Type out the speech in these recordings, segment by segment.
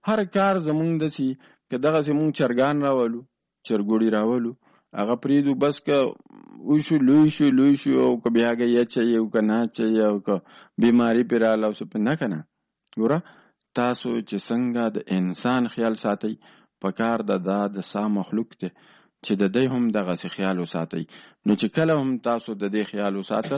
هر کار زمونږ داسې که دغسې مونږ چرګان راولو چرګوړي راولو هغه پرېږدو بس که وشو لوی شو او که بیا هغه یچوي او که ناچوي او که بیماري پرې راغله او څه پرې نه که نه. ګوره تاسو چې څنګه د انسان خیال ساتئ پکار ده دا د سا مخلوق دی چې د دی هم دغسې خیال وساتئ. نو چې کله هم تاسو د دې خیال وساته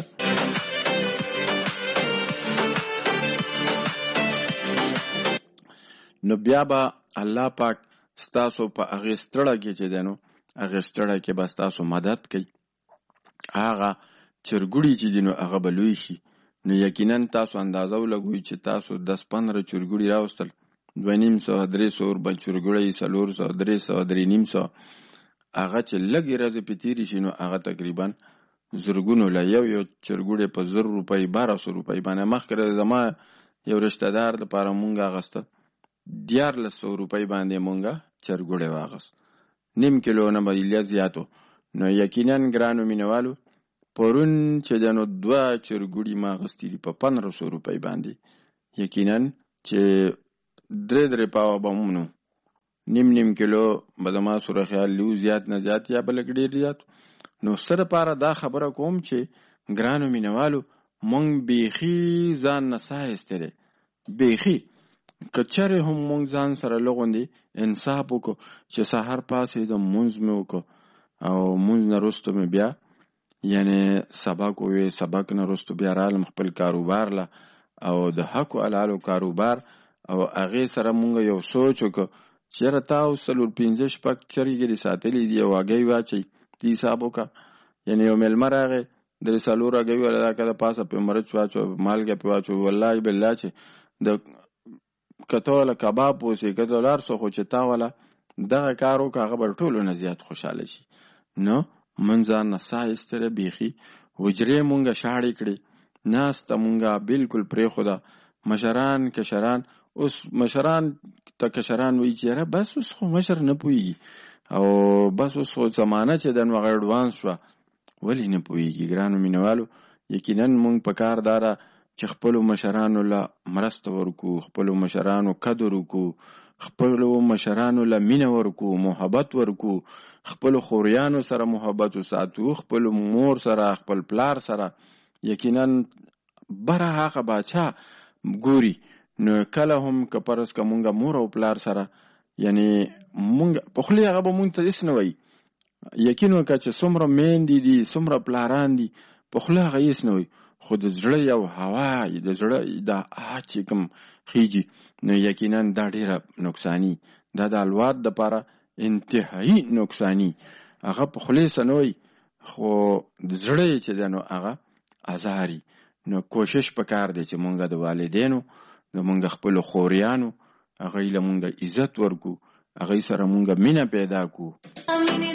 نو بیا به الله پاک ستاسو په هغې ستړه کې چې دی نو هغې ستړه کې به ستاسو مدد کوي. هغه چرګوړي چې دي نو هغه به لوی شي. نو یقینا تاسو اندازه ولګوئ چې تاسو 10-15 چرګوړي راوستل 250-300 بل چرګوړی 400-300 هغه چې لږې ورځې پې تېرې شي نو هغه تقریبا زرګونو له یو چرګوړی په 1000 روپۍ 1200 روپۍ باندې مخکې زما یو رشته دار دپاره مونږ اغسته 1400 روپۍ باندې مونږ چرګوړی واغست 0.5 کیلو نه به یا زیاتو. نو یقینا ګرانو مینوالو پرون چې د نو 2 چرګوړي ما اغستي دي په 1500 روپۍ باندې یقینا چې 3 پاوه به مونږ 0.5 کیلو به زما سره خیال لیو زیات نه زیات یا به لږ ډېر زیات. نو سره پاره دا خبره کوم چې ګرانو مینوالو مونږ بیخي ځان نه ساه ایستلی بیخي که چرې هم مونږ ځان سره لغوندې انصاف وکړو چې سهار پاڅېدم مونځ مې وکړو او مونځ نه وروسته مې بیا یعنې سبق ووی سبق نه وروسته بیا رالم خپل کاروبار له او د حقو حلالو کاروبار او هغې سره مونږ یو سوچ وکړو چې یاره تا اوس 4-5 چرګې دې ساتلي دي او هګۍ واچئ تی حساب وکړه. یعنې یو میلمه راغی 3-4 هګۍ وله دا که د پاسه پې مرچ واچو مالګه پې واچو والله بالله چې د که ته وله کباب اوسې که ته ولار څه خو چې تا وله دغه کار وکړه هغه به ټولو نه زیات خوشحاله شي. نو من ځان نه ساه ایستلی بیخي حجرې مونږه شاړې کړې ناسته مونږه بلکل پرېښوده. مشران کشران اوس مشران ته کشران وایي چې یاره بس اوس خو مشر نه پوهېږي او بس اوس خو زمانه چې ده نو هغه اډوانس شوه ولې نه پوهېږي. ګرانو مینوالو یقینا مونږ په کار داره چې خپلو مشرانو له مرسته ورکو خپلو مشرانو قدر وکړو خپلو مشرانو له مینه ورکو محبت ورکو خپلو خوریانو سره محبت وساتو خپلو مور سره خپل پلار سره. یقینا بره هغه باچا ګوري نو کله هم که پرس که مونږه مور او پلار سره یعنی مونږ په خولې هغه به مونږ ته هېڅ نه وایي یقین وکړه چې څومره میندې دي څومره پلاران دي په خوله هغه هېڅ نه وایي خو د زړه یو هوا د زړه دا چې کوم خیجي نو یقینا دا ډېره نقصاني دا د الواد دپاره انتهایی نقصاني هغه په خولې څه نه وایي خو د زړه یې چې دی نو هغه ازاري. نو کوشش پکار دی چې مونږ د والدینو د مونږ خپلو خوریانو هغوی له مونږ عزت ورکو هغوی سره مونږ مینه پیدا کو.